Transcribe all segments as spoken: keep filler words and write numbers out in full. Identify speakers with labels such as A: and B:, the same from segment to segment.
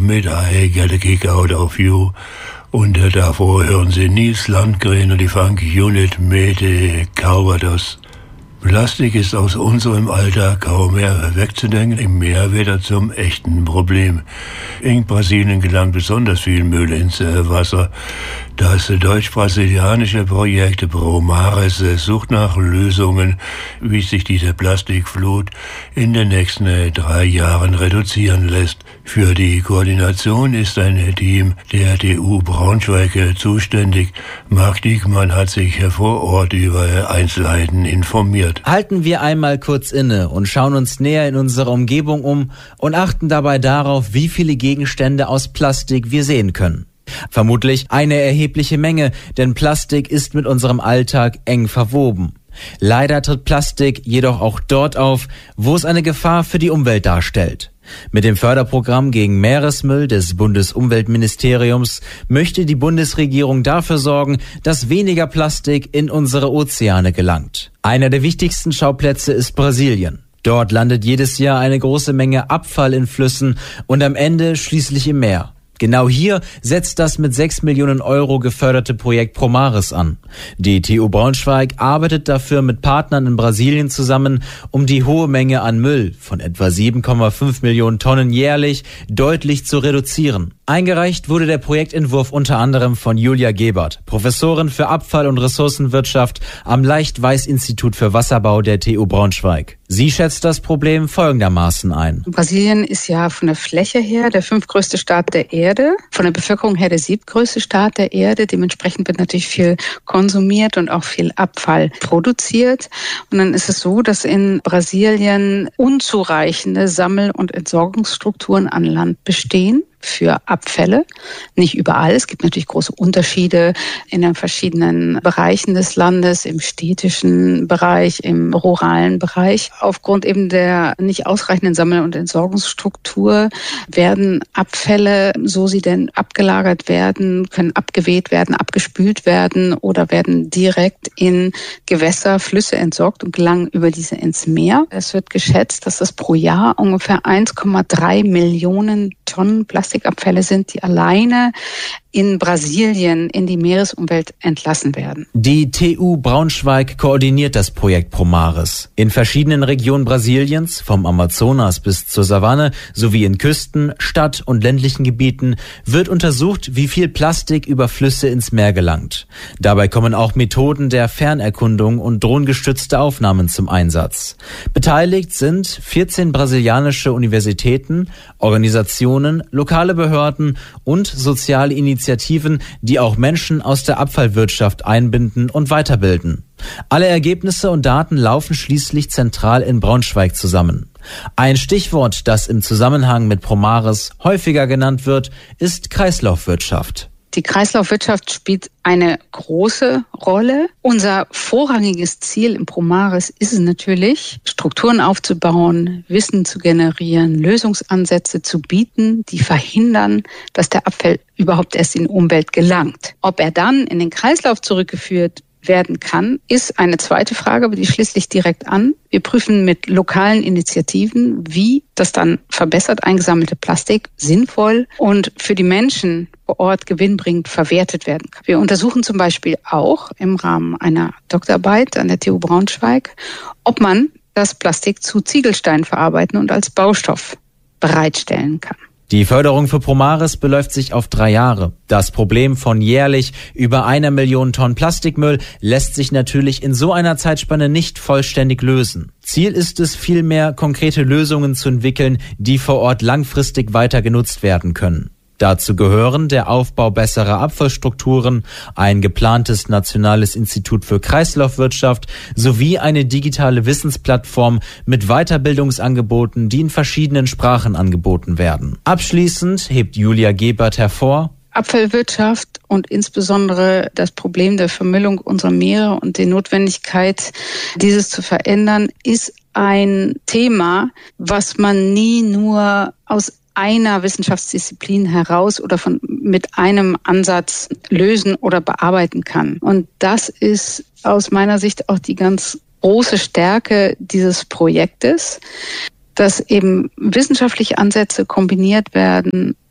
A: mit I Gotta Kick Out of You. Und äh, davor hören Sie Nils Landgren und die Funk Unit mit äh, Calvados. Plastik ist aus unserem Alltag kaum mehr wegzudenken. Im Meer wird er zum echten Problem. In Brasilien gelangt besonders viel Müll ins äh, Wasser. Das deutsch-brasilianische Projekt Promares äh, sucht nach Lösungen, wie sich diese Plastikflut in den nächsten äh, drei Jahren reduzieren lässt. Für die Koordination ist ein Team der T U Braunschweig äh, zuständig. Marc Diekmann hat sich äh, vor Ort über äh, Einzelheiten informiert.
B: Halten wir einmal kurz inne und schauen uns näher in unserer Umgebung um und achten dabei darauf, wie viele Gegenstände aus Plastik wir sehen können. Vermutlich eine erhebliche Menge, denn Plastik ist mit unserem Alltag eng verwoben. Leider tritt Plastik jedoch auch dort auf, wo es eine Gefahr für die Umwelt darstellt. Mit dem Förderprogramm gegen Meeresmüll des Bundesumweltministeriums möchte die Bundesregierung dafür sorgen, dass weniger Plastik in unsere Ozeane gelangt. Einer der wichtigsten Schauplätze ist Brasilien. Dort landet jedes Jahr eine große Menge Abfall in Flüssen und am Ende schließlich im Meer. Genau hier setzt das mit sechs Millionen Euro geförderte Projekt Promares an. Die T U Braunschweig arbeitet dafür mit Partnern in Brasilien zusammen, um die hohe Menge an Müll von etwa sieben Komma fünf Millionen Tonnen jährlich deutlich zu reduzieren. Eingereicht wurde der Projektentwurf unter anderem von Julia Gebert, Professorin für Abfall- und Ressourcenwirtschaft am Leicht-Weiß-Institut für Wasserbau der T U Braunschweig. Sie schätzt das Problem folgendermaßen ein.
C: Brasilien ist ja von der Fläche her der fünftgrößte Staat der Erde, von der Bevölkerung her der siebtgrößte Staat der Erde. Dementsprechend wird natürlich viel konsumiert und auch viel Abfall produziert. Und dann ist es so, dass in Brasilien unzureichende Sammel- und Entsorgungsstrukturen an Land bestehen für Abfälle. Nicht überall. Es gibt natürlich große Unterschiede in den verschiedenen Bereichen des Landes, im städtischen Bereich, im ruralen Bereich. Aufgrund eben der nicht ausreichenden Sammel- und Entsorgungsstruktur werden Abfälle, so sie denn abgelagert werden, können abgeweht werden, abgespült werden oder werden direkt in Gewässer, Flüsse entsorgt und gelangen über diese ins Meer. Es wird geschätzt, dass das pro Jahr ungefähr eins Komma drei Millionen Tonnen Plastik Plastikabfälle sind, die alleine in Brasilien in die Meeresumwelt entlassen werden.
B: Die T U Braunschweig koordiniert das Projekt Promares. In verschiedenen Regionen Brasiliens, vom Amazonas bis zur Savanne, sowie in Küsten-, Stadt- und ländlichen Gebieten wird untersucht, wie viel Plastik über Flüsse ins Meer gelangt. Dabei kommen auch Methoden der Fernerkundung und drohnengestützte Aufnahmen zum Einsatz. Beteiligt sind vierzehn brasilianische Universitäten, Organisationen, lokale Behörden und soziale Initiativen, die auch Menschen aus der Abfallwirtschaft einbinden und weiterbilden. Alle Ergebnisse und Daten laufen schließlich zentral in Braunschweig zusammen. Ein Stichwort, das im Zusammenhang mit Promares häufiger genannt wird, ist Kreislaufwirtschaft.
C: Die Kreislaufwirtschaft spielt eine große Rolle. Unser vorrangiges Ziel im Promares ist es natürlich, Strukturen aufzubauen, Wissen zu generieren, Lösungsansätze zu bieten, die verhindern, dass der Abfall überhaupt erst in die Umwelt gelangt. Ob er dann in den Kreislauf zurückgeführt werden kann, ist eine zweite Frage, aber die schließt sich direkt an. Wir prüfen mit lokalen Initiativen, wie das dann verbessert eingesammelte Plastik sinnvoll und für die Menschen vor Ort gewinnbringend verwertet werden kann. Wir untersuchen zum Beispiel auch im Rahmen einer Doktorarbeit an der T U Braunschweig, ob man das Plastik zu Ziegelstein verarbeiten und als Baustoff bereitstellen kann.
B: Die Förderung für Promares beläuft sich auf drei Jahre. Das Problem von jährlich über einer Million Tonnen Plastikmüll lässt sich natürlich in so einer Zeitspanne nicht vollständig lösen. Ziel ist es vielmehr, konkrete Lösungen zu entwickeln, die vor Ort langfristig weiter genutzt werden können. Dazu gehören der Aufbau besserer Abfallstrukturen, ein geplantes nationales Institut für Kreislaufwirtschaft sowie eine digitale Wissensplattform mit Weiterbildungsangeboten, die in verschiedenen Sprachen angeboten werden. Abschließend hebt Julia Gebert hervor:
C: Abfallwirtschaft und insbesondere das Problem der Vermüllung unserer Meere und die Notwendigkeit, dieses zu verändern, ist ein Thema, was man nie nur aus einer Wissenschaftsdisziplin heraus oder von mit einem Ansatz lösen oder bearbeiten kann. Und das ist aus meiner Sicht auch die ganz große Stärke dieses Projektes, dass eben wissenschaftliche Ansätze kombiniert werden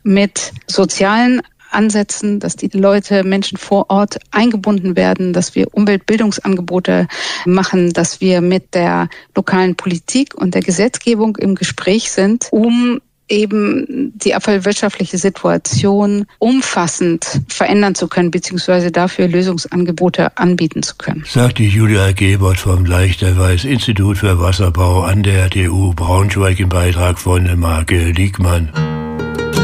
C: mit sozialen Ansätzen, dass die Leute, Menschen vor Ort eingebunden werden, dass wir Umweltbildungsangebote machen, dass wir mit der lokalen Politik und der Gesetzgebung im Gespräch sind, um eben die abfallwirtschaftliche Situation umfassend verändern zu können, beziehungsweise dafür Lösungsangebote anbieten zu können.
A: Sagt die Julia Gebert vom Leicht-der-Weiß Institut für Wasserbau an der T U Braunschweig im Beitrag von Marke Liegmann.